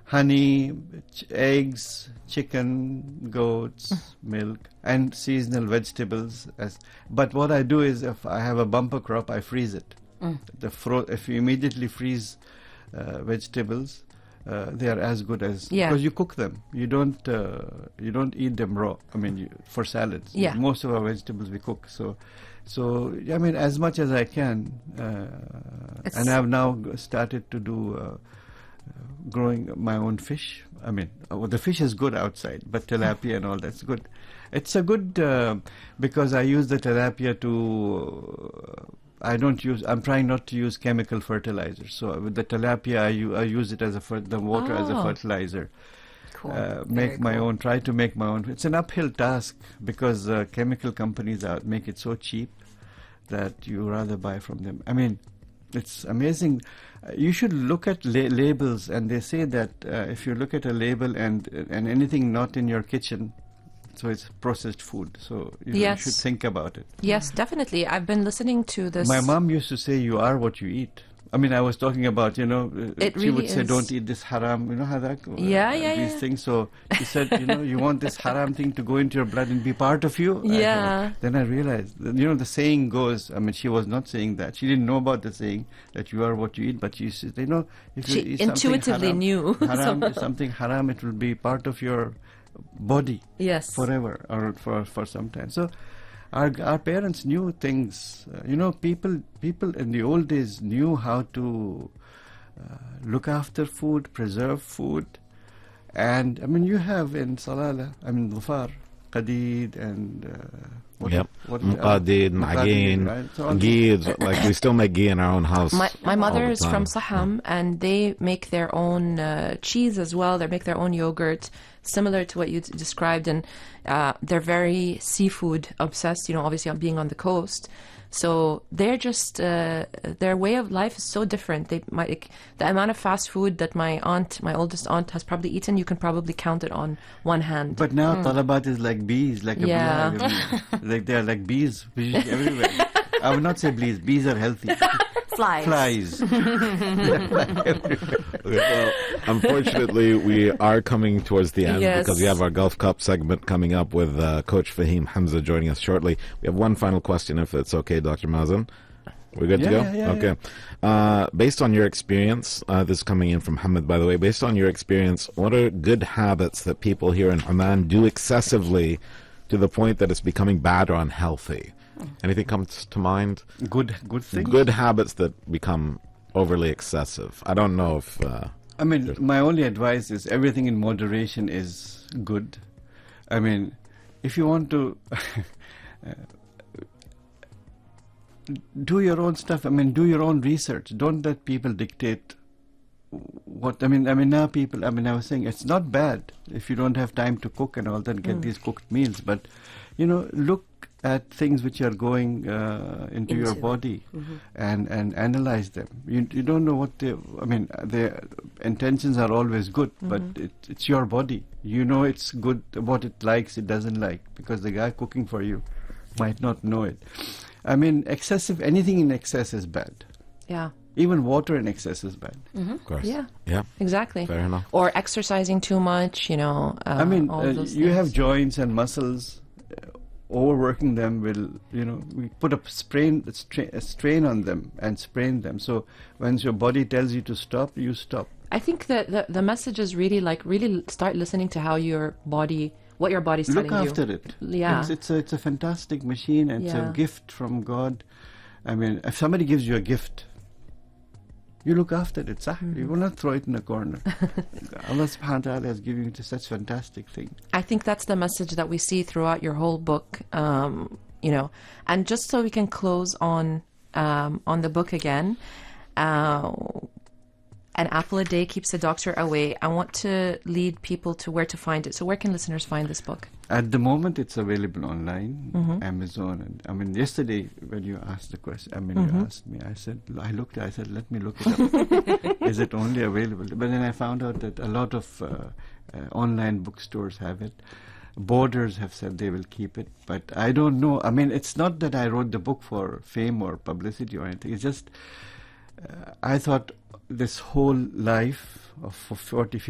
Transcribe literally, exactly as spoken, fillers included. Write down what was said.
honey, ch- eggs, chicken, goats, milk, and seasonal vegetables. As but what I do is, if I have a bumper crop, I freeze it. Mm. The fro- if you immediately freeze uh, vegetables, uh, they are as good as Yeah. because you cook them. You don't uh, you don't eat them raw. I mean, you, for salads, Yeah. most of our vegetables we cook. So, so I mean, as much as I can, uh, It's- and I've now g- started to do. Uh, growing my own fish. I mean, uh, well, the fish is good outside, but tilapia and all that's good. It's a good uh, because I use the tilapia to. Uh, I don't use. I'm trying not to use chemical fertilizers. So with the tilapia, I, u- I use it as a fer- the water as a Oh. fertilizer. Cool. Uh, Very make my cool. own. Try to make my own. It's an uphill task because uh, chemical companies out make it so cheap that you rather buy from them. I mean, it's amazing. Uh, you should look at la- labels, and they say that uh, if you look at a label and and anything not in your kitchen, so it's processed food. So you, know, Yes. you should think about it. Yes, definitely. I've been listening to this. My mom used to say, "You are what you eat." I mean, I was talking about, you know, uh, It she would really say, is. "Don't eat this haram." You know how that, uh, Yeah, yeah, these yeah. things. So she said, "You know, you want this haram thing to go into your blood and be part of you." I- Yeah. then I realized, that, you know, the saying goes. I mean, she was not saying that. She didn't know about the saying that you are what you eat, but she said, you know, if She you eat something intuitively haram, knew. haram So- is something haram, it will be part of your body Yes. forever or for for some time. So our our parents knew things. Uh, you know, people people in the old days knew how to uh, look after food, preserve food, and I mean, you have in Salala, I mean, Dhufar, Qadid, and uh, what, Yep. what Muqadid, Muqadid, Ma'ageen, right? So on- Ghee, like we still make ghee in our own house. My my all mother the is from time. Saham, and they make their own uh, cheese as well. They make their own yogurt, similar to what you d- described, and uh, they're very seafood obsessed. You know, obviously on being on the coast, so they're just uh, their way of life is so different. They my like, the amount of fast food that my aunt, my oldest aunt, has probably eaten, you can probably count it on one hand. But now talabat is like bees, like a Yeah. beehive. I mean, like they are like bees which is everywhere. I would not say bees. Bees are healthy. Flies. Flies. Okay, well, unfortunately, we are coming towards the end Yes. because we have our Gulf Cup segment coming up with uh, Coach Fahim Hamza joining us shortly. We have one final question, if it's okay, Doctor Mazen. We're good Yeah, to go? yeah, yeah, okay. Uh, based on your experience, uh, this is coming in from Hamid, by the way. Based on your experience, what are good habits that people here in Oman do excessively to the point that it's becoming bad or unhealthy? Anything comes to mind? Good, good thing. Good habits that become overly excessive. I don't know if... Uh, I mean, my only advice is everything in moderation is good. I mean, if you want to uh, do your own stuff, I mean, do your own research. Don't let people dictate what, I mean, I mean, now people, I mean, I was saying it's not bad if you don't have time to cook and all that, get these cooked meals, but, you know, look at things which are going uh, into, your Into. body and, and analyze them. You, you don't know what they, I mean, their intentions are always good, but it, it's your body. You know it's good, what it likes, it doesn't like, because the guy cooking for you might not know it. I mean, excessive, anything in excess is bad. Yeah. Even water in excess is bad. of course. Yeah. Yeah. Exactly. Fair enough. Or exercising too much, you know. Uh, I mean, all uh, those you have things. joints and muscles. Uh, overworking them will, you know, we put a strain, a strain, a strain on them and sprain them. So once your body tells you to stop, you stop. I think that the, the message is really like really start listening to how your body, what your body's Look telling after you. it. Yeah. It's, it's, a, it's a fantastic machine. And It's Yeah. a gift from God. I mean, if somebody gives you a gift, you look after it. Sah. Mm-hmm. You will not throw it in a corner. Allah subhanahu wa ta'ala has given you such fantastic thing. I think that's the message that we see throughout your whole book, um, you know. And just so we can close on um, on the book again, uh, an apple a day keeps the doctor away. I want to lead people to where to find it. So where can listeners find this book? At the moment, it's available online, Mm-hmm. Amazon. And I mean, yesterday when you asked the question, I mean, Mm-hmm. you asked me, I said, I looked, I said, let me look it up. Is it only available? But then I found out that a lot of uh, uh, online bookstores have it. Borders have said they will keep it, but I don't know. I mean, it's not that I wrote the book for fame or publicity or anything. It's just uh, I thought this whole life of for forty,